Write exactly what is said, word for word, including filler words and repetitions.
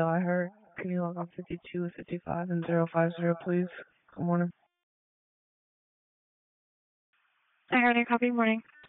I heard. Can you log on fifty-two, fifty-five, and zero five zero, please? Good morning. I heard a copy. Morning.